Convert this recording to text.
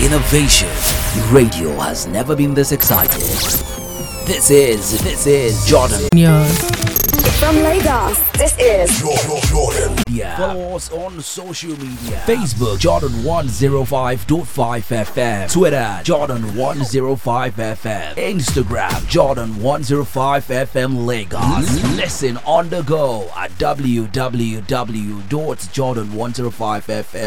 innovation. Radio has never been this excited. This is Jordan. From Lagos, this is Jordan. Yeah. Follow us on social media. Facebook Jordan 105.5 FM. Twitter Jordan 105 FM. Instagram Jordan 105 FM Lagos. Listen on the go at www.jordan105fm.